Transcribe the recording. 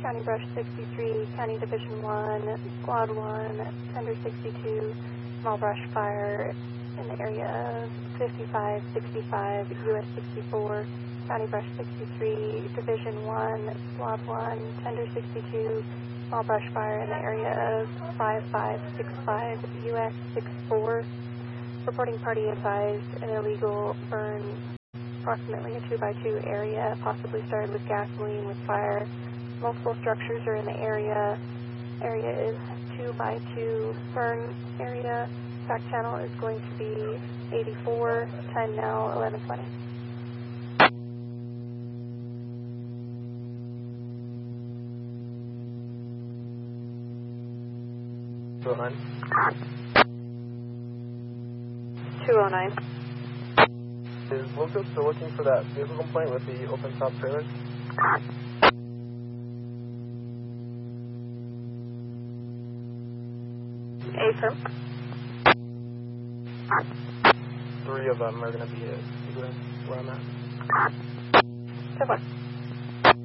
County Brush 63, County Division 1, Squad 1, Tender 62, small brush fire in the area of 5565 US 64, County Brush 63, Division 1, Squad 1, Tender 62, small brush fire in the area of 5565 US 64. Reporting party advised an illegal burn approximately a 2x2 area, possibly started with gasoline with fire. Multiple structures are in the area. Area is 2x2 burn area. Back channel is going to be 84, time now 11:20. $209. 209. Is Wilco still looking for that vehicle complaint with the open top trailers? Affirm. 3 of them are going to be at where I'm at. So far.